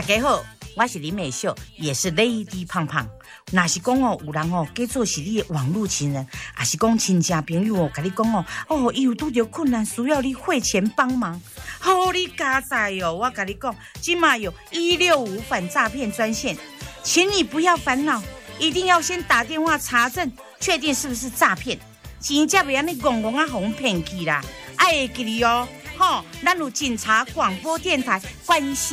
家好，我是林美秀，也是 Lady 胖胖。若是讲有人假做是你的网络情人，还是讲亲戚朋友跟你讲伊有拄到困难，需要你汇钱帮忙，你加载我跟你讲，今嘛有165反诈骗专线，请你不要烦恼，一定要先打电话查证，确定是不是诈骗，钱才袂安尼戆戆互骗去啦。爱会记哩咱有警察广播电台关心。